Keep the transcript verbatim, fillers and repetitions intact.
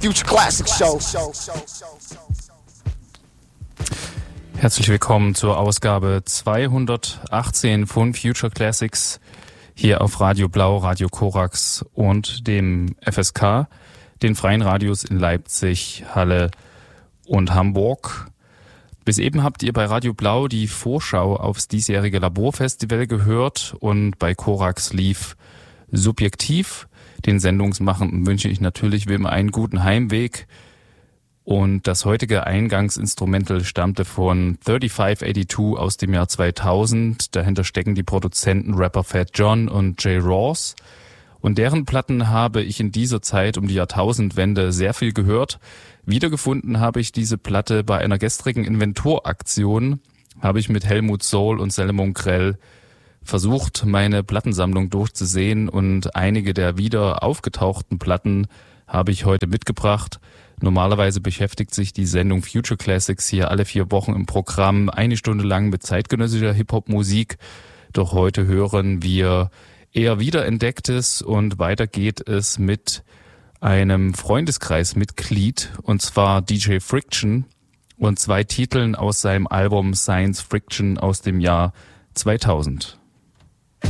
Future Classics Show. Herzlich willkommen zur Ausgabe zweihundertachtzehn von Future Classics hier auf Radio Blau, Radio Korax und dem F S K, den freien Radios in Leipzig, Halle und Hamburg. Bis eben habt ihr bei Radio Blau die Vorschau aufs diesjährige Laborfestival gehört und bei Korax lief Subjektiv. Den Sendungsmachenden wünsche ich natürlich wie immer einen guten Heimweg. Und das heutige Eingangsinstrumental stammte von fünfunddreißig zweiundachtzig aus dem Jahr zweitausend. Dahinter stecken die Produzenten Rapper Fat John und Jay Ross. Und deren Platten habe ich in dieser Zeit um die Jahrtausendwende sehr viel gehört. Wiedergefunden habe ich diese Platte bei einer gestrigen Inventuraktion. Habe ich mit Helmut Soul und Salomon Grell versucht, meine Plattensammlung durchzusehen. Und einige der wieder aufgetauchten Platten habe ich heute mitgebracht. Normalerweise beschäftigt sich die Sendung Future Classics hier alle vier Wochen im Programm eine Stunde lang mit zeitgenössischer Hip-Hop-Musik. Doch heute hören wir eher Wiederentdecktes und weiter geht es mit einem Freundeskreismitglied, und zwar D J Friction und zwei Titeln aus seinem Album Science Friction aus dem Jahr zweitausend.